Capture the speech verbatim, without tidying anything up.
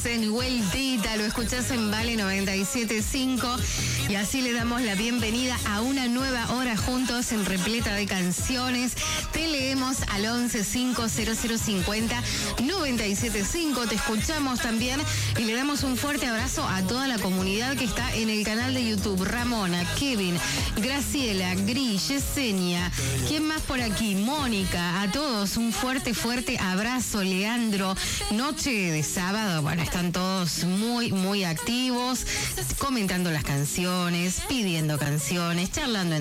En vueltita, lo escuchás en Vale noventa y siete punto cinco y así le damos la bienvenida a una nueva hora juntos en repleta de canciones. Te leemos al once cinco cero cero cincuenta noventa y siete cinco, te escuchamos también y le damos un fuerte abrazo a toda la comunidad que está en el canal de YouTube. Ramona, Kevin, Graciela, Gris, Yesenia, ¿quién más por aquí? Mónica, a todos un fuerte, fuerte abrazo. Leandro, noche de sábado, bueno, están todos muy, muy activos, comentando las canciones, pidiendo canciones, charlando entre